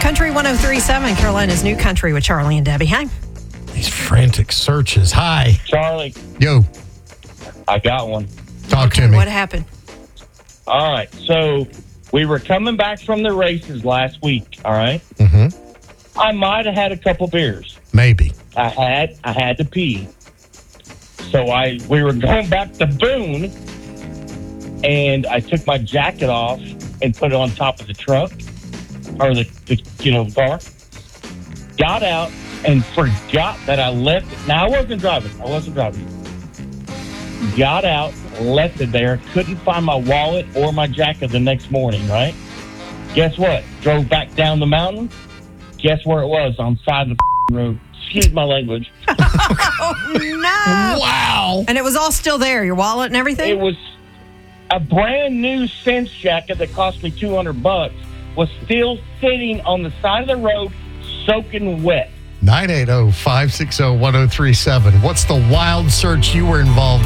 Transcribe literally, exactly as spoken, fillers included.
Country one oh three point seven, Carolina's New Country with Charlie and Debbie. Hi. These frantic searches. Hi. Charlie, Yo, I got one. talk Okay, to me. what happened? All right, so we were coming back from the races last week, all right? Mm-hmm. I might have had a couple beers. Maybe. I had I had to pee. So I we were going back to Boone, and I took my jacket off and put it on top of the truck, or the, the you know, car. Got out and forgot that I left it. Now, I wasn't driving. I wasn't driving. Got out, left it there. Couldn't find my wallet or my jacket the next morning, right? Guess what? Drove back down the mountain. Guess where it was? On the side of the road. Excuse my language. Oh, no. Wow. And it was all still there, your wallet and everything? It was a brand new Sense jacket that cost me two hundred bucks was still sitting on the side of the road, soaking wet. nine eight zero, five six zero, one zero three seven. What's the wild search you were involved in?